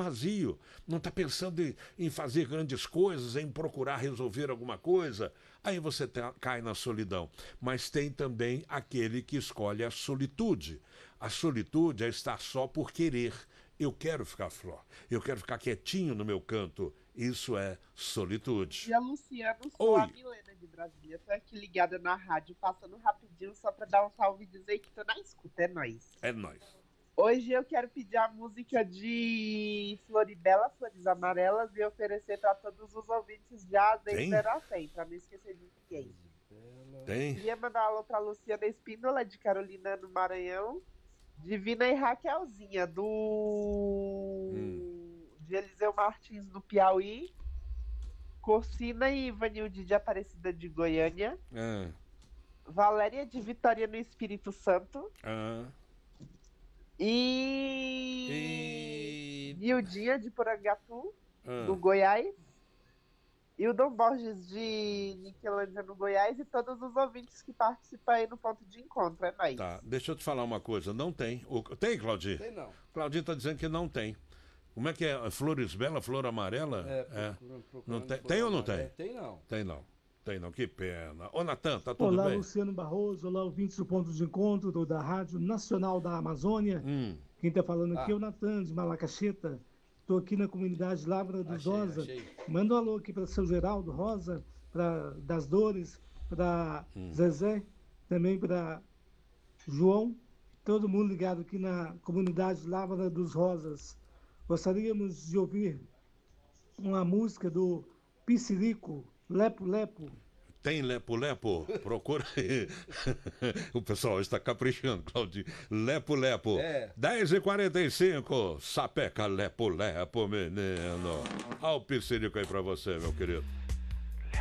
vazio, não está pensando em fazer grandes coisas, em procurar resolver alguma coisa. Aí você cai na solidão. Mas tem também aquele que escolhe a solitude. A solitude é estar só por querer. Eu quero ficar flor, eu quero ficar quietinho no meu canto. Isso é solitude. E a Luciano, sou a Oi, Milena de Brasília. Tô aqui ligada na rádio, passando rapidinho só pra dar um salve e dizer que tô na escuta, é nóis. é nóis. Hoje eu quero pedir a música de Floribela, Flores Amarelas, e oferecer para todos os ouvintes já desde Tem? 0 a 100, para não esquecer de ninguém. Tem? Queria mandar um alô pra Luciana Espíndola, de Carolina, no Maranhão. Divina e Raquelzinha, de Eliseu Martins, do Piauí. Corsina e Ivanilde, de Aparecida de Goiânia. Ah, Valéria, de Vitória, no Espírito Santo. ah. E E... Nildinha, de Porangatu, ah. do Goiás. E o Dom Borges, de Niquelândia, no Goiás. E todos os ouvintes que participam aí no ponto de encontro. É nóis. Tá, deixa eu te falar uma coisa. Não tem. Tem, Claudir? Tem não. Claudir está dizendo que não tem. Como é que é? Flores Bela, Flor Amarela? Não tem. Tem ou não tem? Tem não. Tem não. Tem não. Que pena. Ô, Natan, tá tudo Olá, bem? Luciano Barroso. Olá, ouvintes do Ponto de Encontro da Rádio Nacional da Amazônia. Quem está falando aqui é o Natan, de Malacacheta. Estou aqui na comunidade Lavra dos Rosa. Manda um alô aqui para seu Geraldo Rosa, para Das Dores, para Zezé, também para João. Todo mundo ligado aqui na comunidade Lavra dos Rosas. Gostaríamos de ouvir uma música do Piscirico, Lepo Lepo. Tem Lepo Lepo? Procura aí. O pessoal está caprichando, Claudio. Lepo Lepo. 10h45. Sapeca Lepo Lepo, menino. Olha o Piscirico aí pra você, meu querido.